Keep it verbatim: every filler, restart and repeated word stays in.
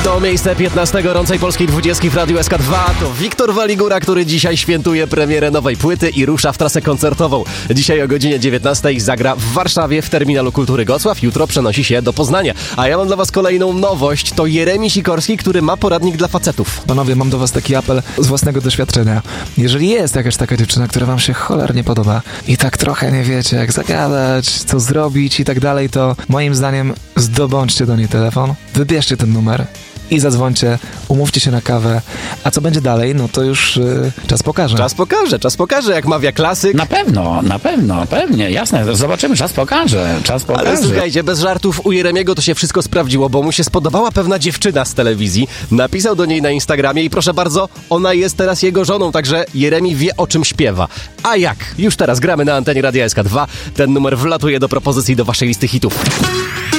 To miejsce piętnastego gorącej polskiej dwudziestki w Radiu S K dwa. To Wiktor Waligura, który dzisiaj świętuje premierę nowej płyty i rusza w trasę koncertową. Dzisiaj o godzinie dziewiętnastej zagra w Warszawie w Terminalu Kultury Gocław. Jutro przenosi się do Poznania. A ja mam dla was kolejną nowość. To Jeremi Sikorski, który ma poradnik dla facetów. Panowie, mam do was taki apel z własnego doświadczenia. Jeżeli jest jakaś taka dziewczyna, która wam się cholernie podoba i tak trochę nie wiecie, jak zagadać, co zrobić i tak dalej, to moim zdaniem zdobądźcie do niej telefon, wybierzcie ten numer i zadzwońcie, umówcie się na kawę. A co będzie dalej, no to już yy, czas pokaże. Czas pokaże, czas pokaże, jak mawia klasyk. Na pewno, na pewno, pewnie, jasne. Zobaczymy, czas pokaże, czas pokaże. Ale słuchajcie, bez żartów, u Jeremiego to się wszystko sprawdziło, bo mu się spodobała pewna dziewczyna z telewizji. Napisał do niej na Instagramie i proszę bardzo, ona jest teraz jego żoną, także Jeremi wie, o czym śpiewa. A jak? Już teraz gramy na antenie Radia S K dwa. Ten numer wlatuje do propozycji do waszej listy hitów.